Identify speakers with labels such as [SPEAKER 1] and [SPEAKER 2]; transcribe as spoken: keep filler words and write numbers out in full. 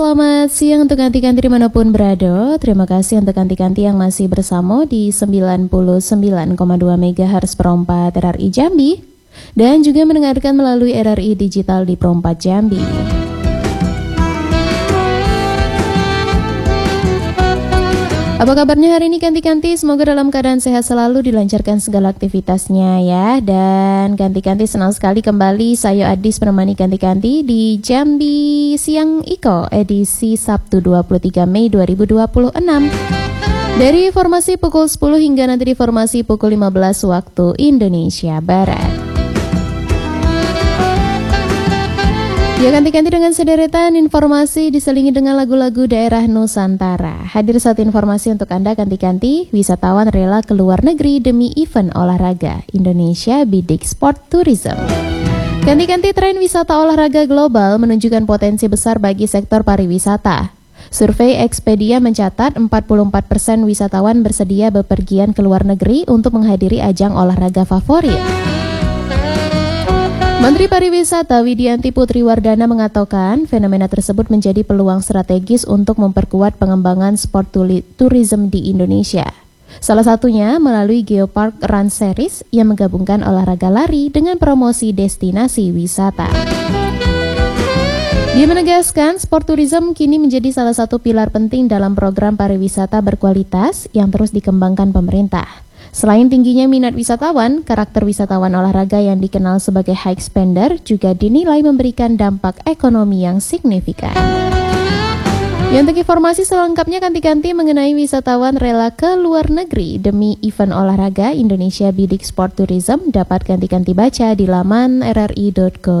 [SPEAKER 1] Selamat siang untuk kanti-kanti dimanapun berada. Terima kasih untuk kanti-kanti yang masih bersama di sembilan puluh sembilan koma dua megahertz perempat R R I Jambi dan juga mendengarkan melalui R R I Digital di perempat Jambi. Apa kabarnya hari ini kanti-kanti? Semoga dalam keadaan sehat selalu, dilancarkan segala aktivitasnya ya. Dan kanti-kanti senang sekali kembali saya Adis menemani kanti-kanti di Jambi Siang Iko edisi Sabtu dua puluh tiga Mei dua ribu dua puluh enam. Dari formasi pukul sepuluh hingga nanti di formasi pukul lima belas waktu Indonesia Barat. Ya, ganti-ganti dengan sederetan informasi diselingi dengan lagu-lagu daerah Nusantara. Hadir satu informasi untuk Anda ganti-ganti, wisatawan rela ke luar negeri demi event olahraga Indonesia Bidik Sport Tourism. Ganti-ganti tren wisata olahraga global menunjukkan potensi besar bagi sektor pariwisata. Survei Expedia mencatat empat puluh empat persen wisatawan bersedia bepergian ke luar negeri untuk menghadiri ajang olahraga favorit. Menteri Pariwisata Widianti Putri Wardana mengatakan fenomena tersebut menjadi peluang strategis untuk memperkuat pengembangan sport tourism di Indonesia. Salah satunya melalui Geopark Run Series yang menggabungkan olahraga lari dengan promosi destinasi wisata. Dia menegaskan sport tourism kini menjadi salah satu pilar penting dalam program pariwisata berkualitas yang terus dikembangkan pemerintah. Selain tingginya minat wisatawan, karakter wisatawan olahraga yang dikenal sebagai high spender juga dinilai memberikan dampak ekonomi yang signifikan. Ya, untuk informasi selengkapnya kanti-kanti mengenai wisatawan rela ke luar negeri demi event olahraga Indonesia Bidik Sport Tourism dapat kanti-kanti baca di laman r r i dot co